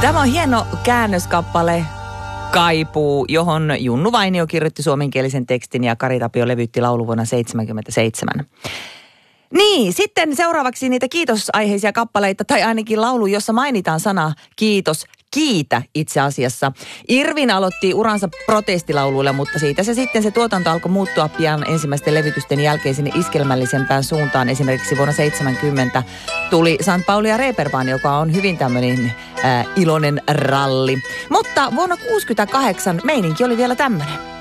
Tämä on hieno käännöskappale Kaipuu, johon Junnu Vainio kirjoitti suomenkielisen tekstin ja Kari Tapio levytti laulu vuonna 1977. Niin, sitten seuraavaksi niitä kiitosaiheisia kappaleita tai ainakin laulu, jossa mainitaan sana kiitos. Kiitä itse asiassa. Irvin aloitti uransa protestilauluilla, mutta siitä se tuotanto alkoi muuttua pian ensimmäisten levytysten jälkeen sinne iskelmällisempään suuntaan. Esimerkiksi vuonna 1970 tuli St. Pauli ja Reeperbahn, joka on hyvin tämmöinen iloinen ralli. Mutta vuonna 1968 meininki oli vielä tämmöinen.